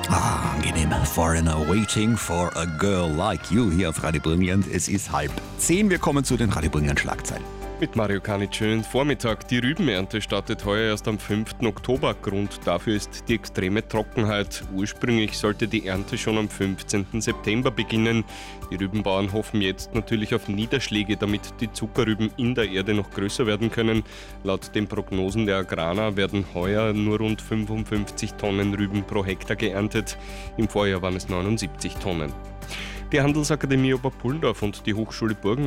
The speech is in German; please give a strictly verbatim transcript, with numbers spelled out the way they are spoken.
Ah, angenehm. Foreigner waiting for a girl like you hier auf Radio Brilliant. Es ist halb zehn. Wir kommen zu den Radio Brilliant Schlagzeilen. Mit Mario Kanitsch, schönen Vormittag. Die Rübenernte startet heuer erst am fünften Oktober. Grund dafür ist die extreme Trockenheit. Ursprünglich sollte die Ernte schon am fünfzehnten September beginnen. Die Rübenbauern hoffen jetzt natürlich auf Niederschläge, damit die Zuckerrüben in der Erde noch größer werden können. Laut den Prognosen der Agrana werden heuer nur rund fünfundfünfzig Tonnen Rüben pro Hektar geerntet. Im Vorjahr waren es neunundsiebzig Tonnen. Die Handelsakademie Oberpullendorf und die Hochschule Burgen